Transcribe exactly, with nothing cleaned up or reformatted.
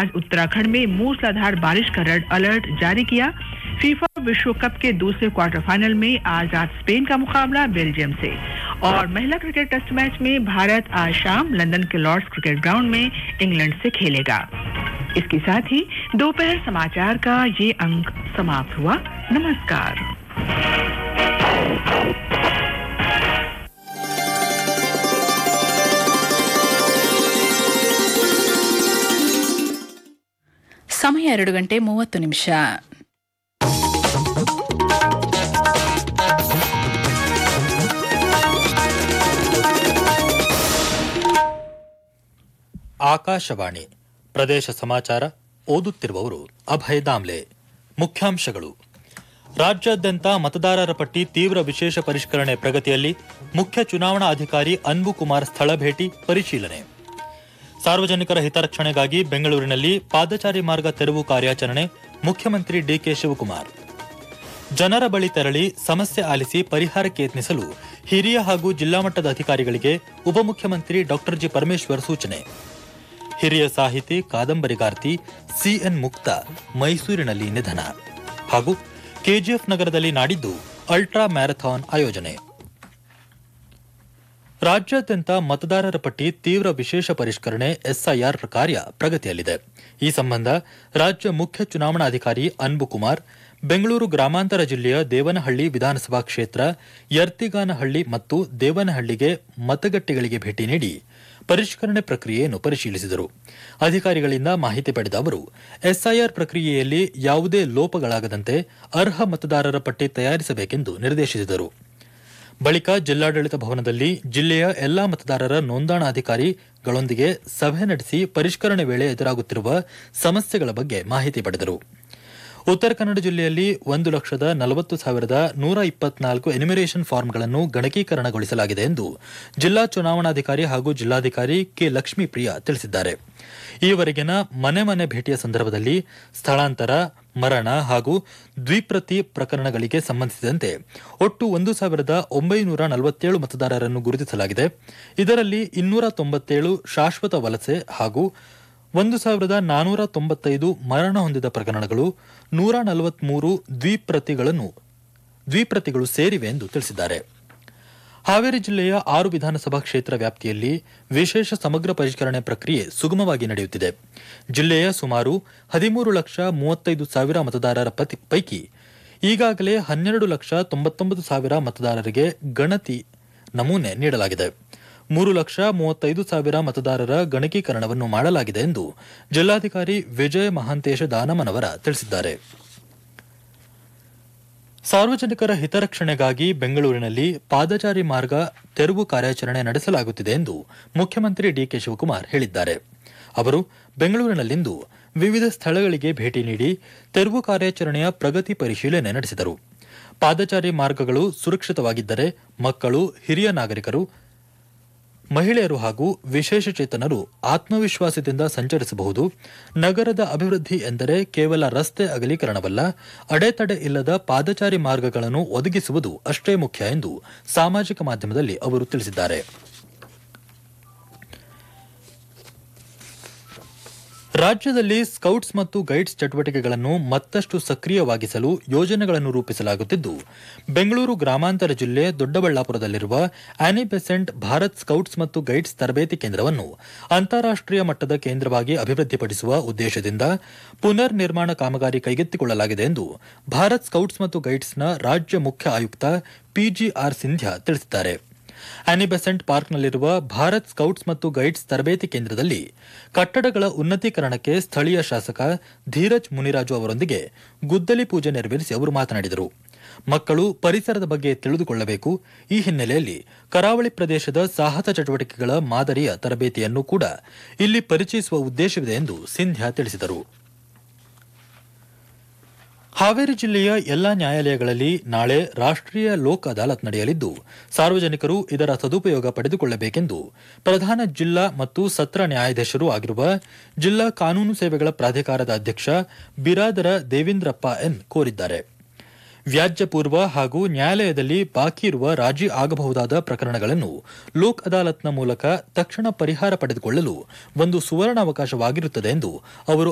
आज उत्तराखंड में मूसलाधार बारिश का रेड अलर्ट जारी किया। फीफा विश्व कप के दूसरे क्वार्टर फाइनल में आज रात स्पेन का मुकाबला बेल्जियम से। और महिला क्रिकेट टेस्ट मैच में भारत आज शाम लंदन के लॉर्ड्स क्रिकेट ग्राउंड में इंग्लैंड से खेलेगा। इसके साथ ही दोपहर समाचार का ये अंक समाप्त हुआ। नमस्कार। ಸಮಯ ಎರಡು ಗಂಟೆ ಮೂವತ್ತು ನಿಮಿಷ. ಆಕಾಶವಾಣಿ ಪ್ರದೇಶ ಸಮಾಚಾರ ಓದುತ್ತಿರುವವರು ಅಭಯ ದಾಮ್ಲೆ. ಮುಖ್ಯಾಂಶಗಳು: ರಾಜ್ಯಾದ್ಯಂತ ಮತದಾರರ ಪಟ್ಟಿ ತೀವ್ರ ವಿಶೇಷ ಪರಿಷ್ಕರಣೆ ಪ್ರಗತಿಯಲ್ಲಿ, ಮುಖ್ಯ ಚುನಾವಣಾ ಅಧಿಕಾರಿ ಅನ್ಬು ಕುಮಾರ್ ಸ್ಥಳ ಭೇಟಿ ಪರಿಶೀಲನೆ. ಸಾರ್ವಜನಿಕರ ಹಿತರಕ್ಷಣೆಗಾಗಿ ಬೆಂಗಳೂರಿನಲ್ಲಿ ಪಾದಚಾರಿ ಮಾರ್ಗ ತೆರವು ಕಾರ್ಯಾಚರಣೆ, ಮುಖ್ಯಮಂತ್ರಿ ಡಿಕೆ ಶಿವಕುಮಾರ್. ಜನರ ಬಳಿ ತೆರಳಿ ಸಮಸ್ಯೆ ಆಲಿಸಿ ಪರಿಹಾರಕ್ಕೆ ಯತ್ನಿಸಲು ಹಿರಿಯ ಹಾಗೂ ಜಿಲ್ಲಾ ಮಟ್ಟದ ಅಧಿಕಾರಿಗಳಿಗೆ ಉಪಮುಖ್ಯಮಂತ್ರಿ ಡಾ ಜಿ ಪರಮೇಶ್ವರ್ ಸೂಚನೆ. ಹಿರಿಯ ಸಾಹಿತಿ ಕಾದಂಬರಿಗಾರ್ತಿ ಸಿಎನ್ ಮುಕ್ತ ಮೈಸೂರಿನಲ್ಲಿ ನಿಧನ. ಹಾಗೂ ಕೆಜಿಎಫ್ ನಗರದಲ್ಲಿ ನಾಡಿದ್ದು ಅಲ್ಟ್ರಾ ಮ್ಯಾರಥಾನ್ ಆಯೋಜನೆ. ರಾಜ್ಯಾದ್ಯಂತ ಮತದಾರರ ಪಟ್ಟಿ ತೀವ್ರ ವಿಶೇಷ ಪರಿಷ್ಕರಣೆ ಎಸ್ಐಆರ್ ಕಾರ್ಯ ಪ್ರಗತಿಯಲ್ಲಿದೆ. ಈ ಸಂಬಂಧ ರಾಜ್ಯ ಮುಖ್ಯ ಚುನಾವಣಾಧಿಕಾರಿ ಅನ್ಬು ಕುಮಾರ್ ಬೆಂಗಳೂರು ಗ್ರಾಮಾಂತರ ಜಿಲ್ಲೆಯ ದೇವನಹಳ್ಳಿ ವಿಧಾನಸಭಾ ಕ್ಷೇತ್ರ, ಯರ್ತಿಗಾನಹಳ್ಳಿ ಮತ್ತು ದೇವನಹಳ್ಳಿಗೆ ಮತಗಟ್ಟೆಗಳಿಗೆ ಭೇಟಿ ನೀಡಿ ಪರಿಷ್ಕರಣೆ ಪ್ರಕ್ರಿಯೆಯನ್ನು ಪರಿಶೀಲಿಸಿದರು. ಅಧಿಕಾರಿಗಳಿಂದ ಮಾಹಿತಿ ಪಡೆದ ಅವರು ಎಸ್ಐಆರ್ ಪ್ರಕ್ರಿಯೆಯಲ್ಲಿ ಯಾವುದೇ ಲೋಪಗಳಾಗದಂತೆ ಅರ್ಹ ಮತದಾರರ ಪಟ್ಟಿ ತಯಾರಿಸಬೇಕೆಂದು ನಿರ್ದೇಶಿಸಿದರು. ಬಳಿಕ ಜಿಲ್ಲಾಡಳಿತ ಭವನದಲ್ಲಿ ಜಿಲ್ಲೆಯ ಎಲ್ಲಾ ಮತದಾರರ ನೋಂದಣಾಧಿಕಾರಿಗಳೊಂದಿಗೆ ಸಭೆ ನಡೆಸಿ ಪರಿಷ್ಕರಣೆ ವೇಳೆ ಎದುರಾಗುತ್ತಿರುವ ಸಮಸ್ಯೆಗಳ ಬಗ್ಗೆ ಮಾಹಿತಿ ಪಡೆದರು. ಉತ್ತರ ಕನ್ನಡ ಜಿಲ್ಲೆಯಲ್ಲಿ ಒಂದು ಲಕ್ಷದ ನಲವತ್ತು ಸಾವಿರದ ನೂರ ಇಪ್ಪತ್ನಾಲ್ಕು ಎನ್ಯುಮರೇಷನ್ ಫಾರ್ಮ್ಗಳನ್ನು ಗಣಕೀಕರಣಗೊಳಿಸಲಾಗಿದೆ ಎಂದು ಜಿಲ್ಲಾ ಚುನಾವಣಾಧಿಕಾರಿ ಹಾಗೂ ಜಿಲ್ಲಾಧಿಕಾರಿ ಕೆ ಲಕ್ಷ್ಮೀಪ್ರಿಯಾ ತಿಳಿಸಿದ್ದಾರೆ. ಈವರೆಗಿನ ಮನೆ ಮನೆ ಭೇಟಿಯ ಸಂದರ್ಭದಲ್ಲಿ ಸ್ಥಳಾಂತರ, ಮರಣ ಹಾಗೂ ದ್ವಿಪ್ರತಿ ಪ್ರಕರಣಗಳಿಗೆ ಸಂಬಂಧಿಸಿದಂತೆ ಒಟ್ಟು ಒಂದು ಸಾವಿರದ ಒಂಬೈನೂರ ನಲವತ್ತೇಳು ಮತದಾರರನ್ನು ಗುರುತಿಸಲಾಗಿದೆ. ಇದರಲ್ಲಿ ಇನ್ನೂರ ತೊಂಬತ್ತೇಳು ಶಾಶ್ವತ ವಲಸೆ ಹಾಗೂ ಒಂದು ಸಾವಿರದ ನಾನೂರ ತೊಂಬತ್ತೈದು ಮರಣ ಹೊಂದಿದ ಪ್ರಕರಣಗಳು, ನೂರ ನಲವತ್ಮೂರು ದ್ವಿಪ್ರತಿಗಳನ್ನು ದ್ವಿಪ್ರತಿಗಳು ಸೇರಿವೆ ಎಂದು ತಿಳಿಸಿದ್ದಾರೆ. ಹಾವೇರಿ ಜಿಲ್ಲೆಯ ಆರು ವಿಧಾನಸಭಾ ಕ್ಷೇತ್ರ ವ್ಯಾಪ್ತಿಯಲ್ಲಿ ವಿಶೇಷ ಸಮಗ್ರ ಪರಿಷ್ಕರಣೆ ಪ್ರಕ್ರಿಯೆ ಸುಗಮವಾಗಿ ನಡೆಯುತ್ತಿದೆ. ಜಿಲ್ಲೆಯ ಸುಮಾರು ಹದಿಮೂರು ಲಕ್ಷ ಮೂವತ್ತೈದು ಸಾವಿರ ಮತದಾರರ ಪೈಕಿ ಈಗಾಗಲೇ ಹನ್ನೆರಡು ಲಕ್ಷ ತೊಂಬತ್ತೊಂಬತ್ತು ಸಾವಿರ ಮತದಾರರಿಗೆ ಗಣತಿ ನಮೂನೆ ನೀಡಲಾಗಿದೆ. ಮೂರು ಲಕ್ಷ ಮೂವತ್ತೈದು ಸಾವಿರ ಮತದಾರರ ಗಣಕೀಕರಣವನ್ನು ಮಾಡಲಾಗಿದೆ ಎಂದು ಜಿಲ್ಲಾಧಿಕಾರಿ ವಿಜಯ ಮಹಾಂತೇಶ ದಾನಮನವರ ತಿಳಿಸಿದ್ದಾರೆ. ಸಾರ್ವಜನಿಕರ ಹಿತರಕ್ಷಣೆಗಾಗಿ ಬೆಂಗಳೂರಿನಲ್ಲಿ ಪಾದಚಾರಿ ಮಾರ್ಗ ತೆರವು ಕಾರ್ಯಾಚರಣೆ ನಡೆಸಲಾಗುತ್ತಿದೆ ಎಂದು ಮುಖ್ಯಮಂತ್ರಿ ಡಿಕೆ ಶಿವಕುಮಾರ್ ಹೇಳಿದ್ದಾರೆ. ಅವರು ಬೆಂಗಳೂರಿನಲ್ಲಿಂದು ವಿವಿಧ ಸ್ಥಳಗಳಿಗೆ ಭೇಟಿ ನೀಡಿ ತೆರವು ಕಾರ್ಯಾಚರಣೆಯ ಪ್ರಗತಿ ಪರಿಶೀಲನೆ ನಡೆಸಿದರು. ಪಾದಚಾರಿ ಮಾರ್ಗಗಳು ಸುರಕ್ಷಿತವಾಗಿದ್ದರೆ ಮಕ್ಕಳು, ಹಿರಿಯ ನಾಗರಿಕರು, ಮಹಿಳೆಯರು ಹಾಗೂ ವಿಶೇಷಚೇತನರು ಆತ್ಮವಿಶ್ವಾಸದಿಂದ ಸಂಚರಿಸಬಹುದು. ನಗರದ ಅಭಿವೃದ್ಧಿ ಎಂದರೆ ಕೇವಲ ರಸ್ತೆ ಅಗಲೀಕರಣವಲ್ಲ, ಅಡೆತಡೆ ಇಲ್ಲದ ಪಾದಚಾರಿ ಮಾರ್ಗಗಳನ್ನು ಒದಗಿಸುವುದು ಅಷ್ಟೇ ಮುಖ್ಯ ಎಂದು ಸಾಮಾಜಿಕ ಮಾಧ್ಯಮದಲ್ಲಿ ಅವರು ತಿಳಿಸಿದ್ದಾರೆ. ರಾಜ್ಯದಲ್ಲಿ ಸ್ಕೌಟ್ಸ್ ಮತ್ತು ಗೈಡ್ಸ್ ಚಟುವಟಿಕೆಗಳನ್ನು ಮತ್ತಷ್ಟು ಸಕ್ರಿಯವಾಗಿಸಲು ಯೋಜನೆಗಳನ್ನು ರೂಪಿಸಲಾಗುತ್ತಿದ್ದು, ಬೆಂಗಳೂರು ಗ್ರಾಮಾಂತರ ಜಿಲ್ಲೆ ದೊಡ್ಡಬಳ್ಳಾಪುರದಲ್ಲಿರುವ ಆನಿ ಬೆಸೆಂಟ್ ಭಾರತ್ ಸ್ಕೌಟ್ಸ್ ಮತ್ತು ಗೈಡ್ಸ್ ತರಬೇತಿ ಕೇಂದ್ರವನ್ನು ಅಂತಾರಾಷ್ಟೀಯ ಮಟ್ಟದ ಕೇಂದ್ರವಾಗಿ ಅಭಿವೃದ್ಧಿಪಡಿಸುವ ಉದ್ದೇಶದಿಂದ ಪುನರ್ ನಿರ್ಮಾಣ ಕಾಮಗಾರಿ ಕೈಗೆತ್ತಿಕೊಳ್ಳಲಾಗಿದೆ ಎಂದು ಭಾರತ್ ಸ್ಕೌಟ್ಸ್ ಮತ್ತು ಗೈಡ್ಸ್ನ ರಾಜ್ಯ ಮುಖ್ಯ ಆಯುಕ್ತ ಪಿಜಿಆರ್ ಸಿಂಧ್ಯಾ ತಿಳಿಸಿದ್ದಾರೆ. ಆನಿ ಬೆಸೆಂಟ್ ಪಾರ್ಕ್ನಲ್ಲಿರುವ ಭಾರತ್ ಸ್ಕೌಟ್ಸ್ ಮತ್ತು ಗೈಡ್ಸ್ ತರಬೇತಿ ಕೇಂದ್ರದಲ್ಲಿ ಕಟ್ಟಡಗಳ ಉನ್ನತೀಕರಣಕ್ಕೆ ಸ್ಥಳೀಯ ಶಾಸಕ ಧೀರಜ್ ಮುನಿರಾಜು ಅವರೊಂದಿಗೆ ಗುದ್ದಲಿ ಪೂಜೆ ನೆರವೇರಿಸಿ ಅವರು ಮಾತನಾಡಿದರು. ಮಕ್ಕಳು ಪರಿಸರದ ಬಗ್ಗೆ ತಿಳಿದುಕೊಳ್ಳಬೇಕು. ಈ ಹಿನ್ನೆಲೆಯಲ್ಲಿ ಕರಾವಳಿ ಪ್ರದೇಶದ ಸಾಹಸ ಚಟುವಟಿಕೆಗಳ ಮಾದರಿಯ ತರಬೇತಿಯನ್ನು ಕೂಡ ಇಲ್ಲಿ ಪರಿಚಯಿಸುವ ಉದ್ದೇಶವಿದೆ ಎಂದು ಸಿಂಧ್ಯಾ ತಿಳಿಸಿದರು. ಹಾವೇರಿ ಜಿಲ್ಲೆಯ ಎಲ್ಲಾ ನ್ಯಾಯಾಲಯಗಳಲ್ಲಿ ನಾಳೆ ರಾಷ್ಟ್ರೀಯ ಲೋಕ್ ಅದಾಲತ್ ನಡೆಯಲಿದ್ದು, ಸಾರ್ವಜನಿಕರು ಇದರ ಸದುಪಯೋಗ ಪಡೆದುಕೊಳ್ಳಬೇಕೆಂದು ಪ್ರಧಾನ ಜಿಲ್ಲಾ ಮತ್ತು ಸತ್ರ ನ್ಯಾಯಾಧೀಶರೂ ಆಗಿರುವ ಜಿಲ್ಲಾ ಕಾನೂನು ಸೇವೆಗಳ ಪ್ರಾಧಿಕಾರದ ಅಧ್ಯಕ್ಷ ಬಿರಾದರ ದೇವೇಂದ್ರಪ್ಪ ಎನ್ ಕೋರಿದ್ದಾರೆ. ವ್ಯಾಜ್ಯ ಪೂರ್ವ ಹಾಗೂ ನ್ಯಾಯಾಲಯದಲ್ಲಿ ಬಾಕಿ ಇರುವ ರಾಜಿ ಆಗಬಹುದಾದ ಪ್ರಕರಣಗಳನ್ನು ಲೋಕ್ ಅದಾಲತ್ನ ಮೂಲಕ ತಕ್ಷಣ ಪರಿಹಾರ ಪಡೆದುಕೊಳ್ಳಲು ಒಂದು ಸುವರ್ಣಾವಕಾಶವಾಗಿರುತ್ತದೆ ಎಂದು ಅವರು